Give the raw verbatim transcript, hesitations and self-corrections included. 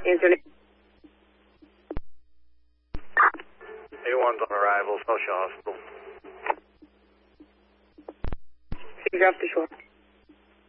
Answer name. A one's on arrival, Social Hospital. Figure off the shore.